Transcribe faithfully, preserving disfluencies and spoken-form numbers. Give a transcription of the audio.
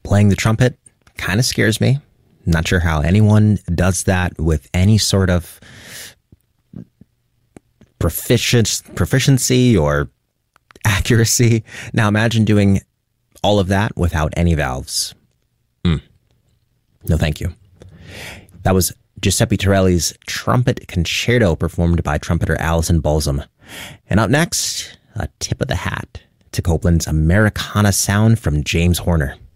Playing the trumpet kind of scares me. Not sure how anyone does that with any sort of profici- proficiency or accuracy. Now imagine doing all of that without any valves. Mm. No, thank you. That was Giuseppe Torelli's Trumpet Concerto, performed by trumpeter Alison Balsam. And up next, a tip of the hat to Copland's Americana sound from James Horner.